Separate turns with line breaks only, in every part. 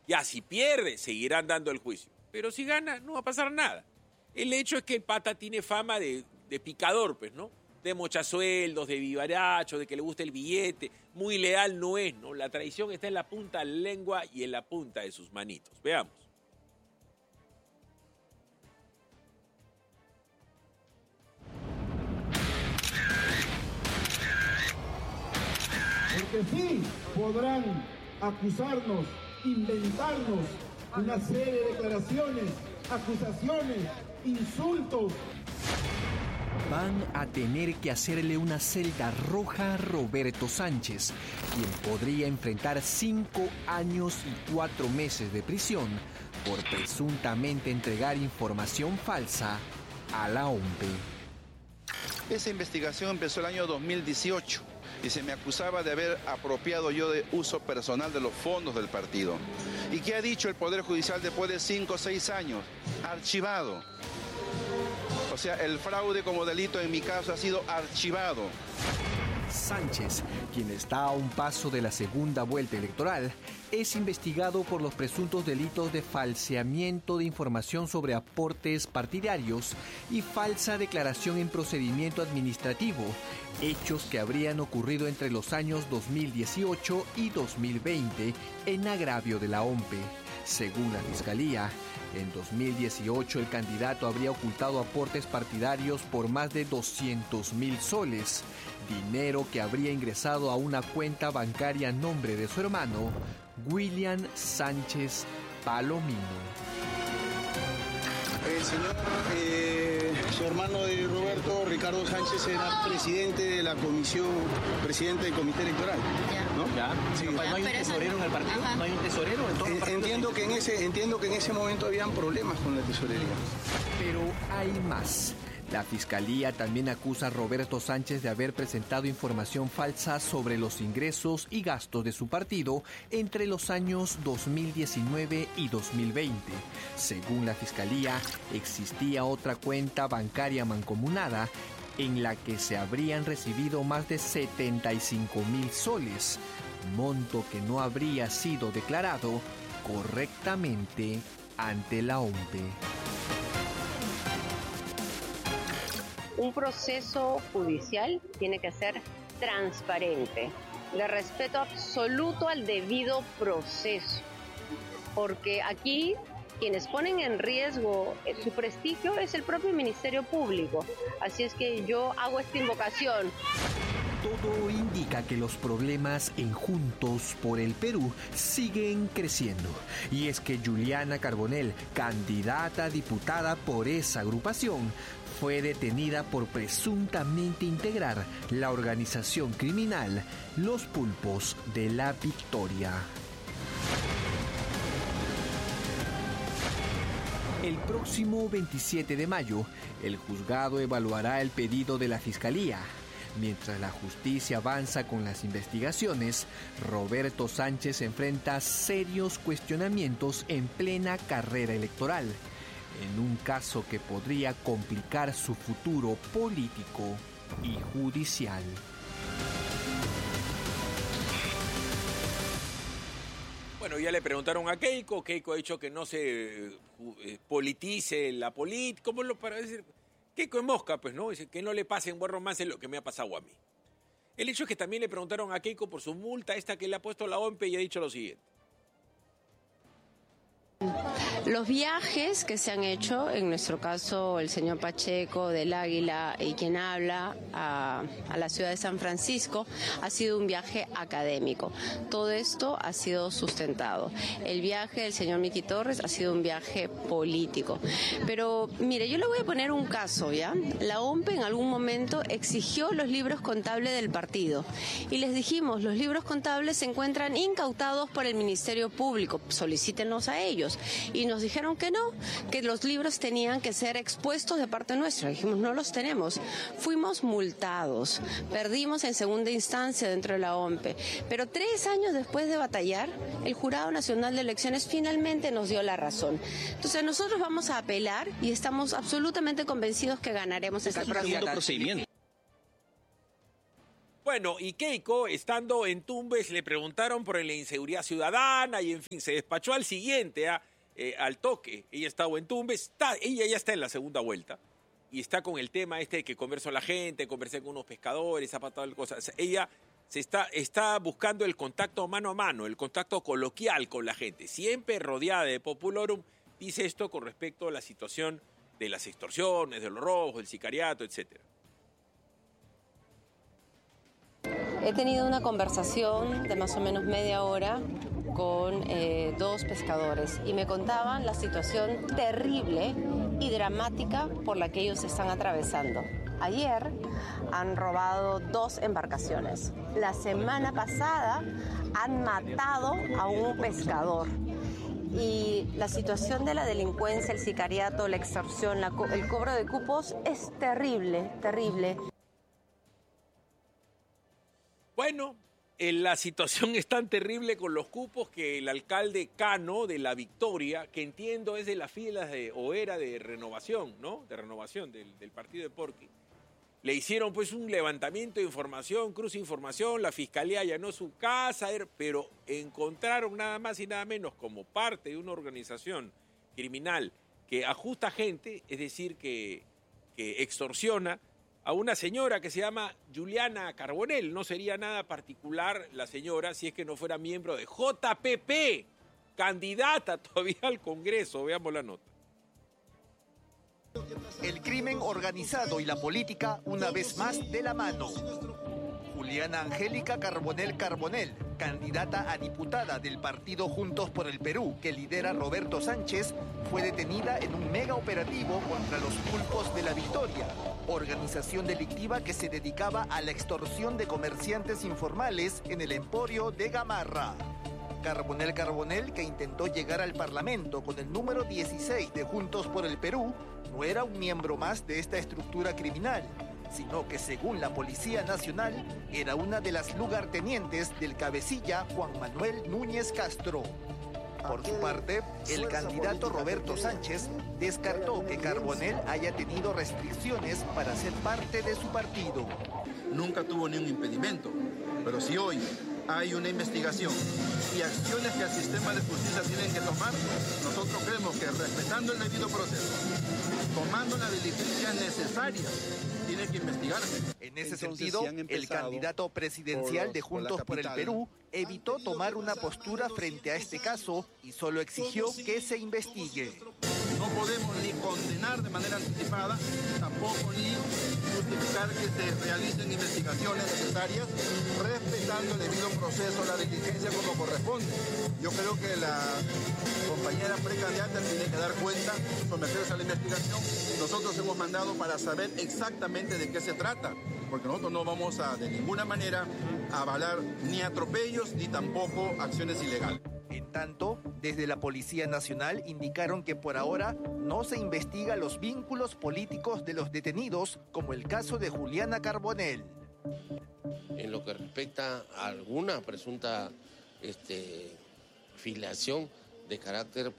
Ya, si pierde, seguirán dando el juicio. Pero si gana, no va a pasar nada. El hecho es que el pata tiene fama de picador, pues, ¿no? De mochasueldos, de vivaracho, de que le gusta el billete. Muy leal no es, ¿no? La traición está en la punta de la lengua y en la punta de sus manitos. Veamos.
Porque sí podrán acusarnos, inventarnos una serie de declaraciones, acusaciones, insultos.
Van a tener que hacerle una celda roja a Roberto Sánchez, quien podría enfrentar 5 años y 4 meses de prisión por presuntamente entregar información falsa a la OMP.
Esa investigación empezó el año 2018 y se me acusaba de haber apropiado yo de uso personal de los fondos del partido. ¿Y qué ha dicho el Poder Judicial después de 5 o 6 años? Archivado. O sea, el fraude como delito en mi caso ha sido archivado.
Sánchez, quien está a un paso de la segunda vuelta electoral, es investigado por los presuntos delitos de falseamiento de información sobre aportes partidarios y falsa declaración en procedimiento administrativo, hechos que habrían ocurrido entre los años 2018 y 2020 en agravio de la OMP. Según la Fiscalía, en 2018 el candidato habría ocultado aportes partidarios por más de 200,000 soles, dinero que habría ingresado a una cuenta bancaria a nombre de su hermano, William Sánchez Palomino.
El señor, su hermano de Roberto, Ricardo Sánchez, era presidente de la comisión, presidente del comité electoral, ¿no? Ya. Sí.
¿No hay un tesorero en el partido? ¿No hay un tesorero en todo el partido?
Entiendo que en ese momento habían problemas con la tesorería.
Pero hay más. La Fiscalía también acusa a Roberto Sánchez de haber presentado información falsa sobre los ingresos y gastos de su partido entre los años 2019 y 2020. Según la Fiscalía, existía otra cuenta bancaria mancomunada en la que se habrían recibido más de 75,000 soles, monto que no habría sido declarado correctamente ante la OMP.
Un proceso judicial tiene que ser transparente, de respeto absoluto al debido proceso, porque aquí quienes ponen en riesgo su prestigio es el propio Ministerio Público. Así es que yo hago esta invocación.
Todo indica que los problemas en Juntos por el Perú siguen creciendo. Y es que Juliana Carbonell, candidata a diputada por esa agrupación, fue detenida por presuntamente integrar la organización criminal Los Pulpos de la Victoria. El próximo 27 de mayo, el juzgado evaluará el pedido de la Fiscalía. Mientras la justicia avanza con las investigaciones, Roberto Sánchez enfrenta serios cuestionamientos en plena carrera electoral, en un caso que podría complicar su futuro político y judicial.
Bueno, ya le preguntaron a Keiko. Keiko ha dicho que no se politice la política. ¿Cómo lo para decir? Keiko es mosca, pues, ¿no? Dice que no le pase en buen romance lo que me ha pasado a mí. El hecho es que también le preguntaron a Keiko por su multa esta que le ha puesto la OMP y ha dicho lo siguiente.
Los viajes que se han hecho, en nuestro caso el señor Pacheco del Águila y quien habla a la ciudad de San Francisco, ha sido un viaje académico. Todo esto ha sido sustentado. El viaje del señor Miki Torres ha sido un viaje político. Pero mire, yo le voy a poner un caso, ¿ya? La OMP en algún momento exigió los libros contables del partido y les dijimos, los libros contables se encuentran incautados por el Ministerio Público, solicítenlos a ellos. Y nos dijeron que no, que los libros tenían que ser expuestos de parte nuestra. Dijimos, no los tenemos. Fuimos multados, perdimos en segunda instancia dentro de la OMP. Pero 3 años después de batallar, el Jurado Nacional de Elecciones finalmente nos dio la razón. Entonces nosotros vamos a apelar y estamos absolutamente convencidos que ganaremos este procedimiento.
Bueno, Bueno, y Keiko, estando en Tumbes, le preguntaron por la inseguridad ciudadana y, en fin, se despachó al siguiente, al toque. Ella estaba en Tumbes, ella ya está en la segunda vuelta y está con el tema de que conversó con la gente, conversé con unos pescadores, ha pasado cosas. Ella está buscando el contacto mano a mano, el contacto coloquial con la gente, siempre rodeada de Populorum. Dice esto con respecto a la situación de las extorsiones, de los robos, del sicariato, etcétera.
He tenido una conversación de más o menos media hora con dos pescadores y me contaban la situación terrible y dramática por la que ellos están atravesando. Ayer han robado 2 embarcaciones. La semana pasada han matado a un pescador. Y la situación de la delincuencia, el sicariato, la extorsión, el cobro de cupos es terrible, terrible.
Bueno, la situación es tan terrible con los cupos que el alcalde Cano de La Victoria, que entiendo es de las filas o era de renovación, ¿no? De renovación del partido de Porqui, le hicieron pues un levantamiento de información, cruce información, la fiscalía allanó su casa, pero encontraron nada más y nada menos como parte de una organización criminal que ajusta gente, es decir, que extorsiona a una señora que se llama Juliana Carbonell. No sería nada particular la señora si es que no fuera miembro de JPP, candidata todavía al Congreso. Veamos la nota.
El crimen organizado y la política una vez más de la mano. Juliana Angélica Carbonell, candidata a diputada del partido Juntos por el Perú, que lidera Roberto Sánchez, fue detenida en un mega operativo contra los pulpos de La Victoria, organización delictiva que se dedicaba a la extorsión de comerciantes informales en el emporio de Gamarra. Carbonell, que intentó llegar al Parlamento con el número 16 de Juntos por el Perú, no era un miembro más de esta estructura criminal, sino que según la Policía Nacional, era una de las lugartenientes del cabecilla Juan Manuel Núñez Castro. Por su parte, el candidato Roberto Sánchez descartó que Carbonell haya tenido restricciones para ser parte de su partido.
Nunca tuvo ningún impedimento, pero si hoy hay una investigación y acciones que el sistema de justicia tienen que tomar, nosotros creemos que respetando el debido proceso, tomando las diligencias necesarias, tiene que investigarse.
En ese sentido, el candidato presidencial de Juntos por el Perú evitó tomar una postura frente a este caso y solo exigió que se investigue.
No podemos ni condenar de manera anticipada, tampoco ni justificar que se realicen investigaciones necesarias, respetando el debido proceso, la diligencia como corresponde. Yo creo que la compañera precandidata tiene que dar cuenta, someterse a la investigación. Nosotros hemos mandado para saber exactamente de qué se trata, porque nosotros no vamos a, de ninguna manera, a avalar ni atropellos ni tampoco acciones ilegales.
En tanto, desde la Policía Nacional indicaron que por ahora no se investiga los vínculos políticos de los detenidos, como el caso de Juliana Carbonell.
En lo que respecta a alguna presunta filiación de carácter.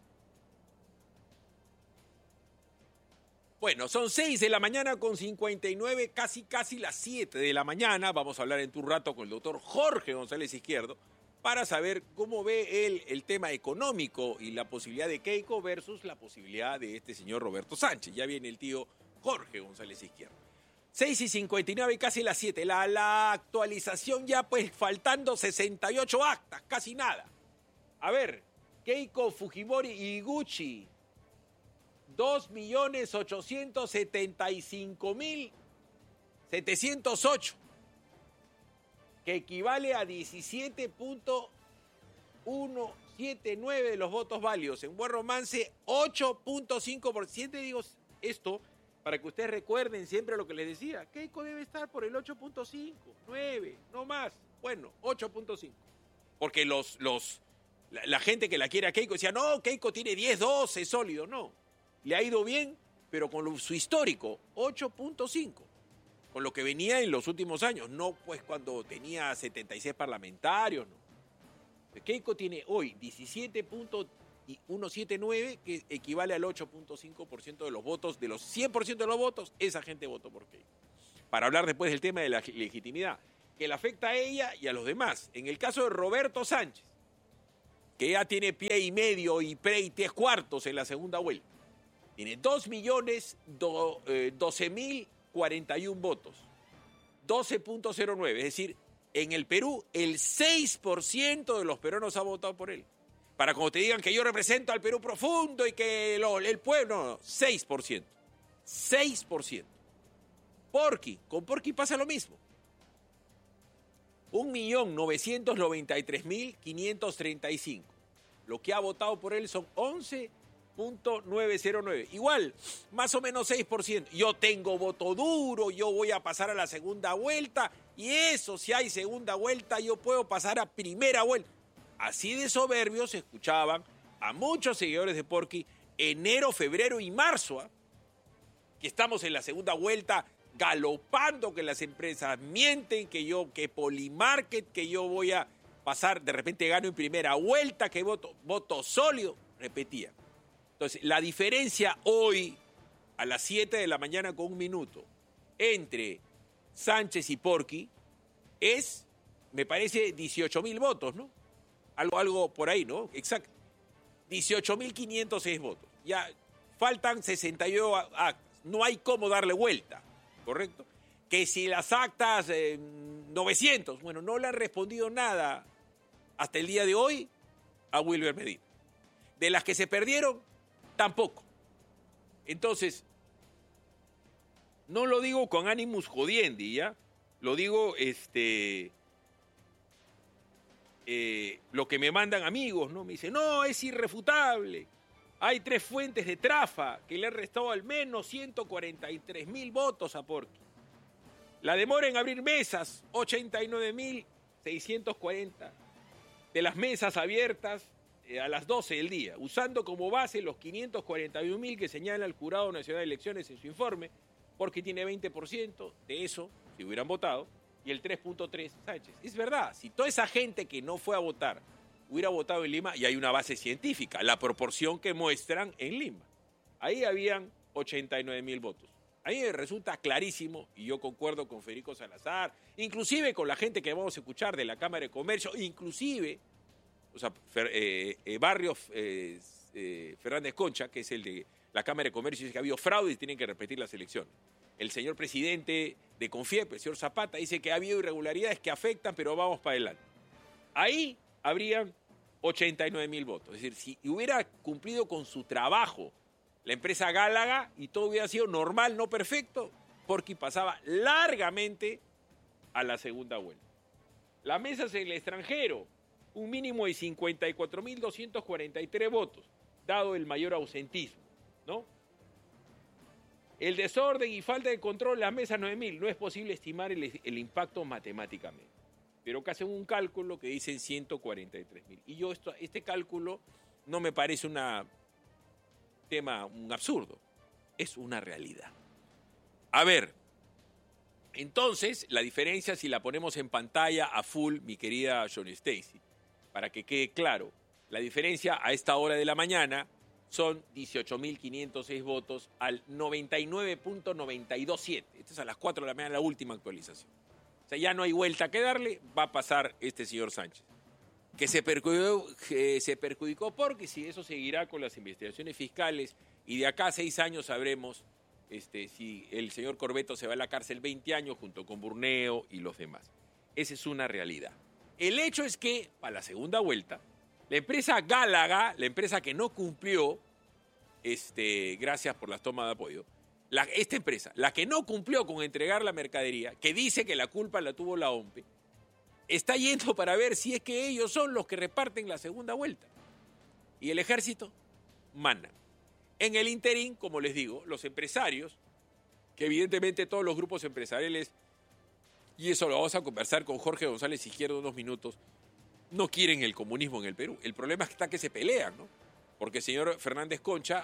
Bueno, son 6 de la mañana con 59, casi las 7 de la mañana. Vamos a hablar en un rato con el doctor Jorge González Izquierdo para saber cómo ve él el tema económico y la posibilidad de Keiko versus la posibilidad de este señor Roberto Sánchez. Ya viene el tío Jorge González Izquierdo. 6 y 59, casi las 7. La actualización ya pues faltando 68 actas, casi nada. A ver, Keiko Fujimori y Gucci, 2.875.708, que equivale a 17.179 de los votos válidos. En Buen Romance, 8.5%. Digo esto para que ustedes recuerden siempre lo que les decía. Keiko debe estar por el 8.5, 9, no más. Bueno, 8.5. Porque la gente que la quiere a Keiko decía, no, Keiko tiene 10, 12, sólido. No, le ha ido bien, pero con su histórico, 8.5. Con lo que venía en los últimos años, no pues cuando tenía 76 parlamentarios, no. Keiko tiene hoy 17.179, que equivale al 8.5% de los votos, de los 100% de los votos, esa gente votó por Keiko. Para hablar después del tema de la legitimidad. que le afecta a ella y a los demás. En el caso de Roberto Sánchez, que ya tiene pie y medio y pre y 3/4 en la segunda vuelta, tiene 2.012.041 votos, 12.09, es decir, en el Perú el 6% de los peruanos ha votado por él. Para cuando te digan que yo represento al Perú profundo y que el pueblo, no, 6%. 6%. Con Porky pasa lo mismo. 1.993.535. Lo que ha votado por él son 11.909. Igual, más o menos 6%. Yo tengo voto duro, yo voy a pasar a la segunda vuelta, y eso, si hay segunda vuelta, yo puedo pasar a primera vuelta. Así de soberbios escuchaban a muchos seguidores de Porky enero, febrero y marzo, que estamos en la segunda vuelta, galopando, que las empresas mienten, que Polymarket, que yo voy a pasar, de repente gano en primera vuelta, que voto sólido, repetía. Entonces, la diferencia hoy, a las 7 de la mañana con 1 minuto, entre Sánchez y Porky, es, me parece, 18.000 votos, ¿no? Algo por ahí, ¿no? Exacto. 18.506 votos. Ya faltan 62 actas. No hay cómo darle vuelta, ¿correcto? Que si las actas, 900, bueno, no le han respondido nada hasta el día de hoy a Wilber Medina. De las que se perdieron, tampoco. Entonces, no lo digo con ánimos jodiendi, ¿ya? Lo digo, lo que me mandan amigos, ¿no? Me dicen, no, es irrefutable. Hay 3 fuentes de Trafa que le han restado al menos 143.000 votos a Porky. La demora en abrir mesas, 89.640 de las mesas abiertas a las 12 del día, usando como base los 541.000 que señala el Jurado Nacional de Elecciones en su informe. Porky tiene 20% de eso, si hubieran votado, y el 3.3 Sánchez. Es verdad, si toda esa gente que no fue a votar hubiera votado en Lima, y hay una base científica, la proporción que muestran en Lima. Ahí habían 89.000 votos. A mí me resulta clarísimo, y yo concuerdo con Federico Salazar, inclusive con la gente que vamos a escuchar de la Cámara de Comercio, inclusive, o sea, Barrios Fernández Concha, que es el de la Cámara de Comercio, dice que ha habido fraude y tienen que repetir las elecciones. El señor presidente de Confiep, el señor Zapata, dice que ha habido irregularidades que afectan, pero vamos para adelante. Ahí habrían 89.000 votos. Es decir, si hubiera cumplido con su trabajo la empresa Gálaga y todo hubiera sido normal, no perfecto, Porky pasaba largamente a la segunda vuelta. Las mesas en el extranjero, un mínimo de 54.243 votos, dado el mayor ausentismo, ¿no? El desorden y falta de control en las mesas 9.000, no es posible estimar el impacto matemáticamente. Pero que hacen un cálculo que dicen 143.000. Y yo este cálculo no me parece un absurdo, es una realidad. A ver, entonces la diferencia, si la ponemos en pantalla a full, mi querida Johnny Stacy, para que quede claro, la diferencia a esta hora de la mañana son 18.506 votos al 99.927. Esto es a las 4 de la mañana, la última actualización. O sea, ya no hay vuelta que darle, va a pasar este señor Sánchez. Que se perjudicó porque si eso seguirá con las investigaciones fiscales y de acá a 6 años sabremos si el señor Corbeto se va a la cárcel 20 años junto con Burneo y los demás. Esa es una realidad. El hecho es que, para la segunda vuelta, la empresa Gálaga, la empresa que no cumplió, gracias por las tomas de apoyo, esta empresa, la que no cumplió con entregar la mercadería, que dice que la culpa la tuvo la OMPE, está yendo para ver si es que ellos son los que reparten la segunda vuelta. Y el ejército manda. En el interín, como les digo, los empresarios, que evidentemente todos los grupos empresariales, y eso lo vamos a conversar con Jorge González Izquierdo en unos minutos, no quieren el comunismo en el Perú. El problema está que se pelean, ¿no? Porque el señor Fernández Concha,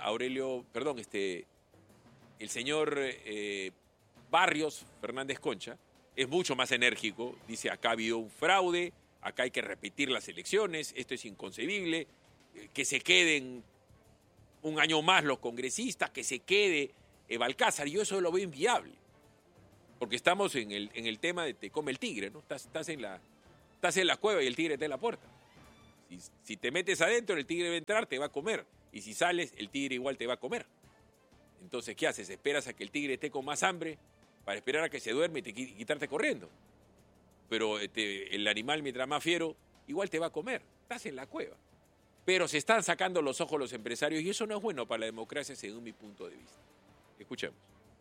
el señor Barrios Fernández Concha, es mucho más enérgico, dice acá ha habido un fraude, acá hay que repetir las elecciones, esto es inconcebible, que se queden un año más los congresistas, que se quede Balcázar, yo eso lo veo inviable. Porque estamos en el tema de te come el tigre, ¿no? Estás en la cueva y el tigre está en la puerta. Si te metes adentro, el tigre va a entrar, te va a comer. Y si sales, el tigre igual te va a comer. Entonces, ¿qué haces? Esperas a que el tigre esté con más hambre para esperar a que se duerme y quitarte corriendo. Pero el animal, mientras más fiero, igual te va a comer. Estás en la cueva. Pero se están sacando los ojos los empresarios y eso no es bueno para la democracia según mi punto de vista. Escuchemos.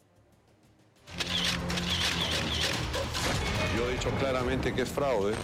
Yo he dicho claramente que es fraude,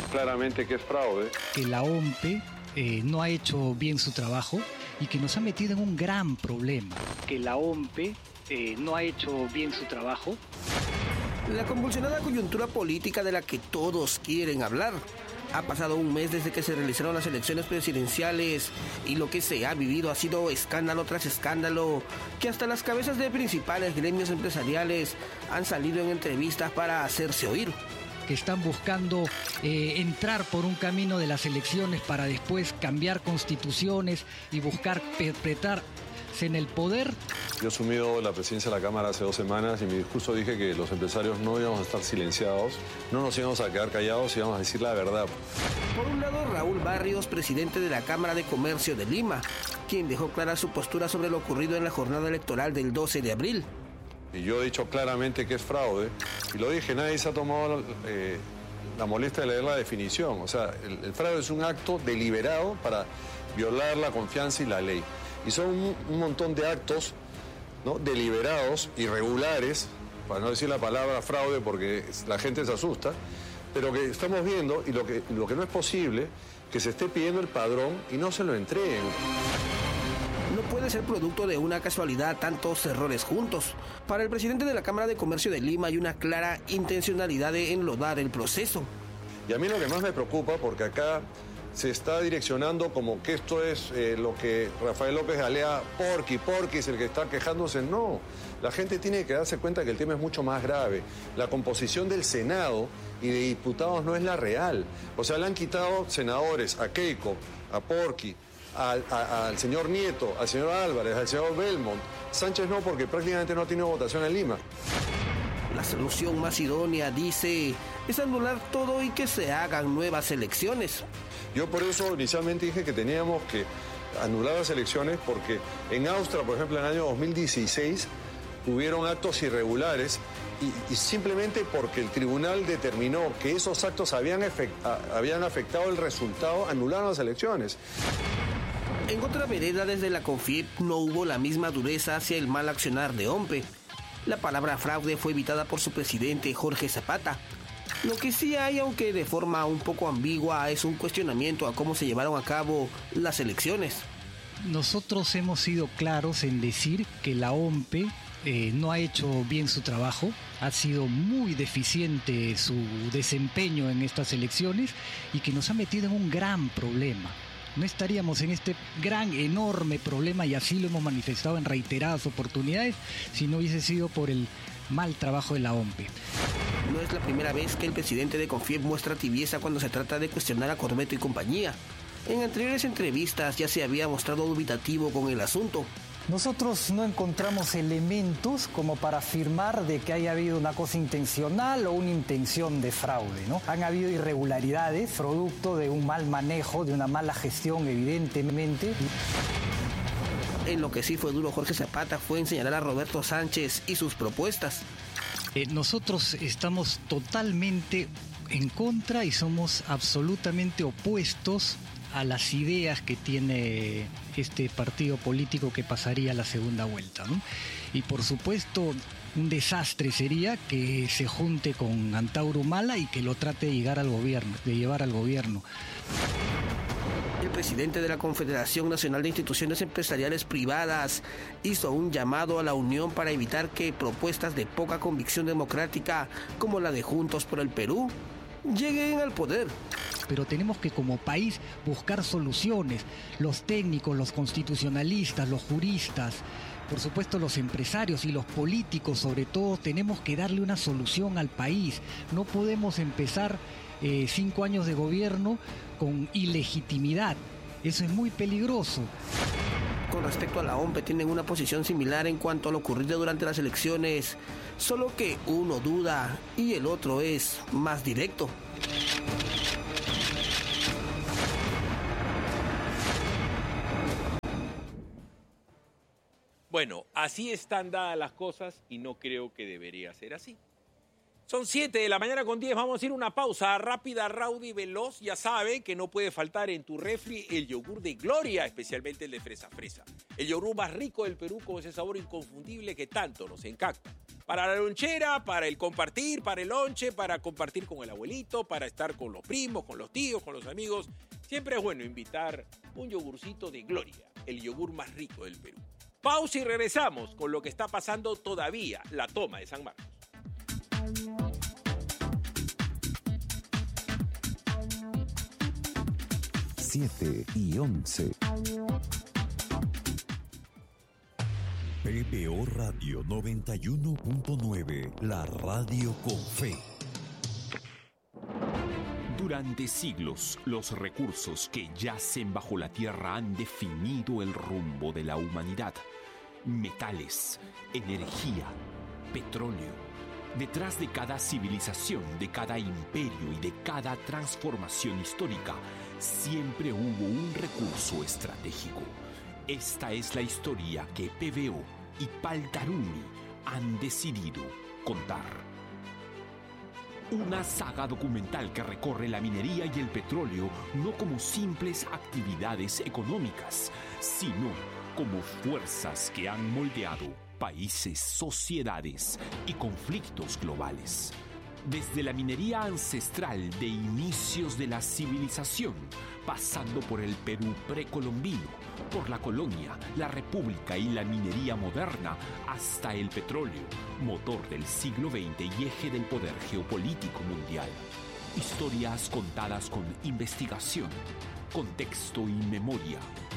que la OMPE no ha hecho bien su trabajo y que nos ha metido en un gran problema. Que la OMPE no ha hecho bien su trabajo.
La convulsionada coyuntura política de la que todos quieren hablar. Ha pasado un mes desde que se realizaron las elecciones presidenciales y lo que se ha vivido ha sido escándalo tras escándalo, que hasta las cabezas de principales gremios empresariales han salido en entrevistas para hacerse oír.
Que están buscando entrar por un camino de las elecciones para después cambiar constituciones y buscar perpetrarse en el poder.
Yo he asumido la presidencia de la Cámara hace 2 semanas y en mi discurso dije que los empresarios no íbamos a estar silenciados, no nos íbamos a quedar callados, íbamos a decir la verdad.
Por un lado, Raúl Barrios, presidente de la Cámara de Comercio de Lima, quien dejó clara su postura sobre lo ocurrido en la jornada electoral del 12 de abril.
Y yo he dicho claramente que es fraude, y lo dije, nadie se ha tomado la molestia de leer la definición. O sea, el fraude es un acto deliberado para violar la confianza y la ley. Y son un montón de actos, ¿no?, deliberados, irregulares, para no decir la palabra fraude porque la gente se asusta, pero que estamos viendo y lo que no es posible, que se esté pidiendo el padrón y no se lo entreguen.
No puede ser producto de una casualidad tantos errores juntos. Para el presidente de la Cámara de Comercio de Lima hay una clara intencionalidad de enlodar el proceso.
Y a mí lo que más me preocupa, porque acá se está direccionando como que esto es lo que Rafael López Alea, Porqui es el que está quejándose. No, la gente tiene que darse cuenta que el tema es mucho más grave. La composición del Senado y de diputados no es la real. O sea, le han quitado senadores a Keiko, a Porqui, al señor Nieto, al señor Álvarez, al señor Belmont. Sánchez no, porque prácticamente no tiene votación en Lima.
La solución más idónea, dice, es anular todo y que se hagan nuevas elecciones.
Yo por eso inicialmente dije que teníamos que anular las elecciones porque en Austria, por ejemplo, en el año 2016, hubieron actos irregulares y simplemente porque el tribunal determinó que esos actos habían afectado el resultado, anularon las elecciones.
En otra vereda, desde la CONFIEP no hubo la misma dureza hacia el mal accionar de OMPE. La palabra fraude fue evitada por su presidente Jorge Zapata. Lo que sí hay, aunque de forma un poco ambigua, es un cuestionamiento a cómo se llevaron a cabo las elecciones.
Nosotros hemos sido claros en decir que la OMPE no ha hecho bien su trabajo, ha sido muy deficiente su desempeño en estas elecciones y que nos ha metido en un gran problema. No estaríamos en este gran, enorme problema, y así lo hemos manifestado en reiteradas oportunidades, si no hubiese sido por el mal trabajo de la OMPE.
No es la primera vez que el presidente de CONFIEP muestra tibieza cuando se trata de cuestionar a Corvetto y compañía. En anteriores entrevistas ya se había mostrado dubitativo con el asunto.
Nosotros no encontramos elementos como para afirmar de que haya habido una cosa intencional o una intención de fraude, ¿no? Han habido irregularidades producto de un mal manejo, de una mala gestión, evidentemente.
En lo que sí fue duro Jorge Zapata fue en señalar a Roberto Sánchez y sus propuestas.
Nosotros estamos totalmente en contra y somos absolutamente opuestos a las ideas que tiene este partido político que pasaría a la segunda vuelta, ¿no? Y por supuesto, un desastre sería que se junte con Antauro Humala y que lo trate de llevar al gobierno.
El presidente de la Confederación Nacional de Instituciones Empresariales Privadas hizo un llamado a la unión para evitar que propuestas de poca convicción democrática, como la de Juntos por el Perú, lleguen al poder.
Pero tenemos que como país buscar soluciones. Los técnicos, los constitucionalistas, los juristas, por supuesto los empresarios y los políticos sobre todo, tenemos que darle una solución al país. No podemos empezar 5 años de gobierno con ilegitimidad. Eso es muy peligroso.
con respecto a la OMP tienen una posición similar en cuanto a lo ocurrido durante las elecciones, solo que uno duda y el otro es más directo.
Bueno, así están dadas las cosas y no creo que debería ser así. Son 7:10 a.m. Vamos a ir a una pausa rápida, rauda y veloz. Ya sabe que no puede faltar en tu refri el yogur de Gloria, especialmente el de fresa fresa. El yogur más rico del Perú con ese sabor inconfundible que tanto nos encanta. Para la lonchera, para el compartir, para el lonche, para compartir con el abuelito, para estar con los primos, con los tíos, con los amigos. Siempre es bueno invitar un yogurcito de Gloria, el yogur más rico del Perú. Pausa y regresamos con lo que está pasando todavía, la toma de San Marcos.
7:11. PBO Radio 91.9, la radio con fe.
Durante siglos, los recursos que yacen bajo la tierra han definido el rumbo de la humanidad. Metales, energía, petróleo. Detrás de cada civilización, de cada imperio y de cada transformación histórica, siempre hubo un recurso estratégico. Esta es la historia que PBO y Paltarumi han decidido contar. Una saga documental que recorre la minería y el petróleo no como simples actividades económicas, sino como fuerzas que han moldeado países, sociedades y conflictos globales. Desde la minería ancestral de inicios de la civilización, pasando por el Perú precolombino, por la colonia, la república y la minería moderna, hasta el petróleo, motor del siglo XX y eje del poder geopolítico mundial. Historias contadas con investigación, contexto y memoria.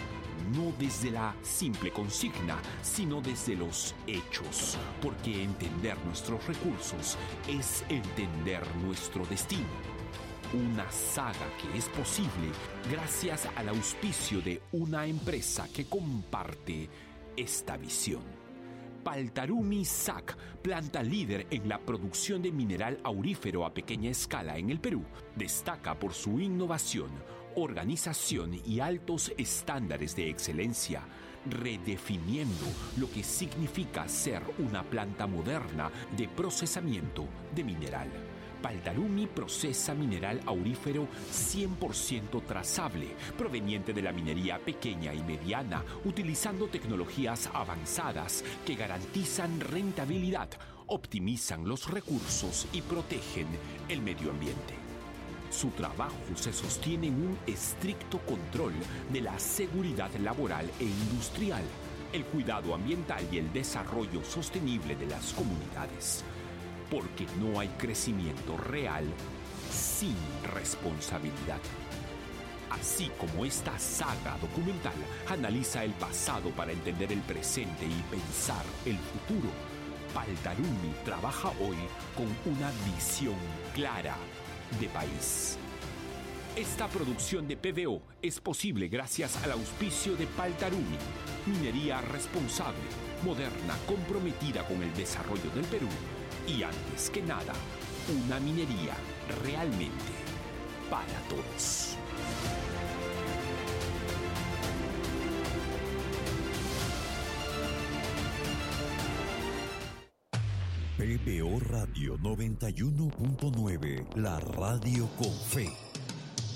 No desde la simple consigna, sino desde los hechos, porque entender nuestros recursos es entender nuestro destino. Una saga que es posible gracias al auspicio de una empresa que comparte esta visión. Paltarumi SAC, planta líder en la producción de mineral aurífero a pequeña escala en el Perú, destaca por su innovación, organización y altos estándares de excelencia, redefiniendo lo que significa ser una planta moderna de procesamiento de mineral. Paltarumi procesa mineral aurífero 100% trazable, proveniente de la minería pequeña y mediana, utilizando tecnologías avanzadas que garantizan rentabilidad, optimizan los recursos y protegen el medio ambiente. Su trabajo se sostiene en un estricto control de la seguridad laboral e industrial, el cuidado ambiental y el desarrollo sostenible de las comunidades. Porque no hay crecimiento real sin responsabilidad. Así como esta saga documental analiza el pasado para entender el presente y pensar el futuro, Paltarumi trabaja hoy con una visión clara de país. Esta producción de PBO es posible gracias al auspicio de Paltarumi, minería responsable, moderna, comprometida con el desarrollo del Perú y, antes que nada, una minería realmente para todos.
PBO Radio 91.9, la radio con fe.